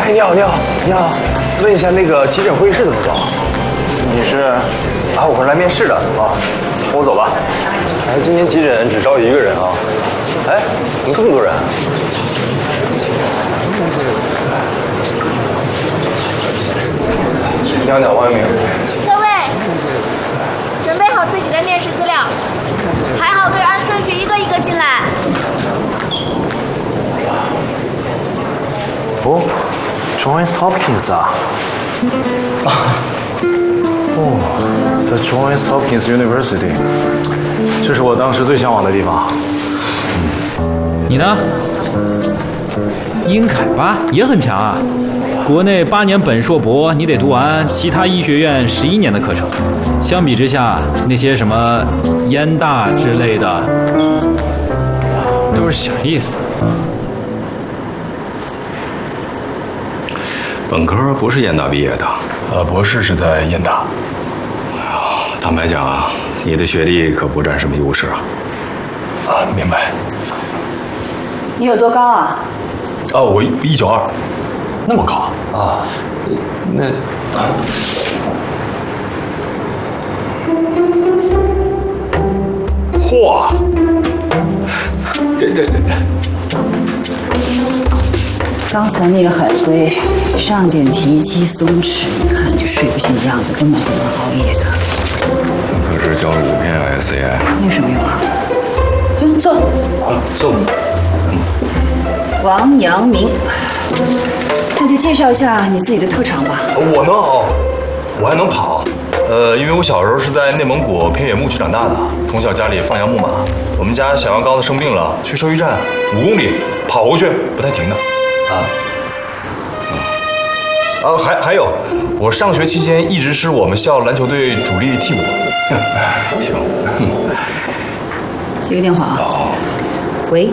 哎，你好，问一下那个急诊会议室怎么搞？你是？啊，我是来面试的啊，跟我走吧。哎，今天急诊只招一个人啊。哎，怎么这么多人？你好，王阳明。 各位，准备好自己的面试资料，排好队，按顺序一个一个进来。 哦 ，Johns Hopkins 啊。哦 ，The Johns Hopkins University， 这是我当时最向往的地方。 你呢？英凯吧也很强啊，国内8年本硕博，你得读完其他医学院11年的课程。相比之下，那些什么燕大之类的，都是小意思。 本科不是燕大毕业的， 博士是在燕大。 坦白讲啊，你的学历可不占什么优势啊。 啊，明白。 你有多高啊？ 我192，那么高啊？那嚯，这。 刚才那个海龟上睑提肌松弛，一看就睡不醒的样子，根本不能熬夜的。 可是交了5篇 SCI， 有什么用啊？坐。 好，坐。 王阳明，那就介绍一下你自己的特长吧。 我呢，我还能跑。因为我小时候是在内蒙古偏远牧区长大的，从小家里放养牧马。我们家小羊羔子生病了，去兽医站5公里跑过去，不带停的。还有，我上学期间一直是我们校篮球队主力替补。 行， 接个电话啊。喂，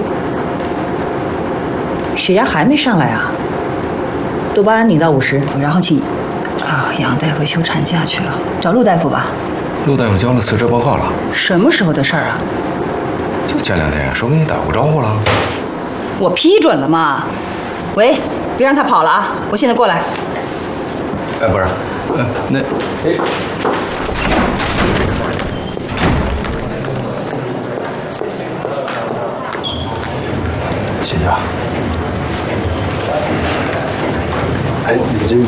血压还没上来啊？多巴胺拧到50，然后请杨大夫休产假去了，找陆大夫吧。 陆大夫交了辞职报告了。 什么时候的事儿啊？ 就前2天，说跟你打过招呼了。 我批准了嘛。喂，别让他跑了啊！我现在过来。 不是， 谢谢啊。 哎，你这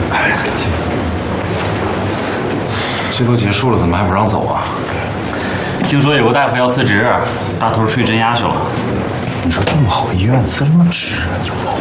这都结束了，怎么还不让走啊？ 听说有个大夫要辞职，大头去镇压去了。 你说这么好医院辞什么职啊？